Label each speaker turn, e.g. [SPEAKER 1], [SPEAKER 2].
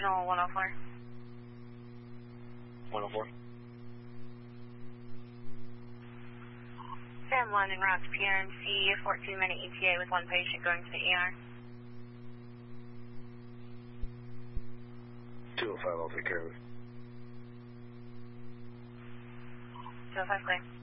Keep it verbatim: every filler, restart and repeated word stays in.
[SPEAKER 1] Regional one oh four.
[SPEAKER 2] one oh four.
[SPEAKER 1] Sam one en route to P R M C, fourteen minute E T A with one patient going to the E R.
[SPEAKER 2] two oh five, I'll take care of it.
[SPEAKER 1] two oh five clear.